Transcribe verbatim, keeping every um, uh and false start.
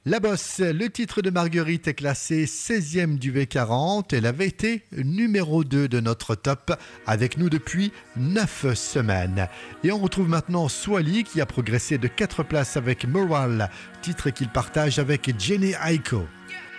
La Bosse, le titre de Marguerite est classé seizième du V quarante. Elle avait été numéro deux de notre top avec nous depuis neuf semaines. Et on retrouve maintenant Swally qui a progressé de quatre places avec Moral, titre qu'il partage avec Jenny Aiko.